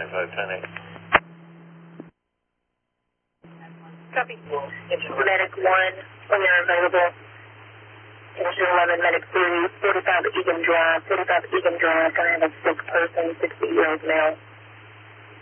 2510. Copy. Medic 1, when they're available. Engine 11, Medic 3, 45 Egan Drive, gonna have a sick person, 60-year-old male.